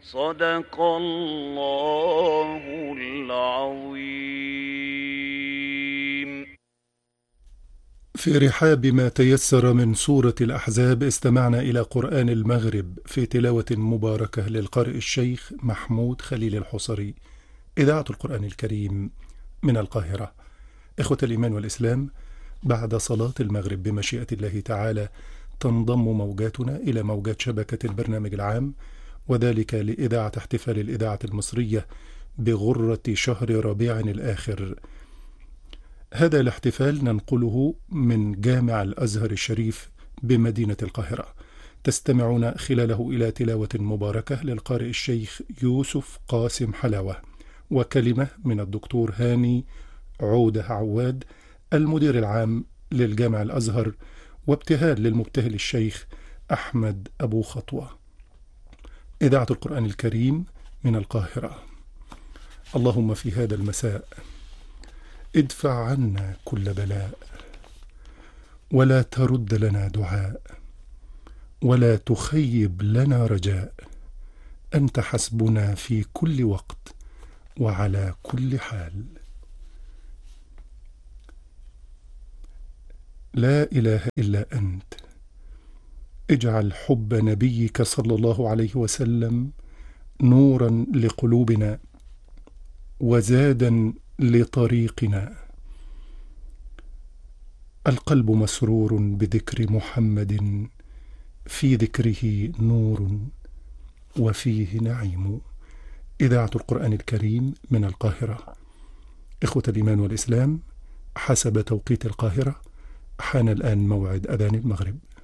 صدق الله العظيم. في رحاب ما تيسر من سورة الأحزاب استمعنا إلى قرآن المغرب في تلاوة مباركة للقارئ الشيخ محمود خليل الحصري، إذاعة القرآن الكريم من القاهرة. إخوة الإيمان والإسلام، بعد صلاة المغرب بمشيئة الله تعالى تنضم موجاتنا إلى موجات شبكة البرنامج العام، وذلك لإذاعة احتفال الإذاعة المصرية بغرة شهر ربيع الآخر. هذا الاحتفال ننقله من جامع الأزهر الشريف بمدينة القاهرة. تستمعون خلاله إلى تلاوة مباركة للقارئ الشيخ يوسف قاسم حلاوة، وكلمة من الدكتور هاني عودة عواد المدير العام للجامع الأزهر، وابتهال للمبتهل الشيخ أحمد أبو خطوة. إذاعة القرآن الكريم من القاهرة. اللهم في هذا المساء ادفع عنا كل بلاء، ولا ترد لنا دعاء، ولا تخيب لنا رجاء، أنت حسبنا في كل وقت وعلى كل حال. لا إله إلا أنت، اجعل حب نبيك صلى الله عليه وسلم نورا لقلوبنا وزادا لطريقنا. القلب مسرور بذكر محمد، في ذكره نور وفيه نعيم. إذاعة القرآن الكريم من القاهرة. إخوة الإيمان والإسلام، حسب توقيت القاهرة حان الآن موعد أذان المغرب.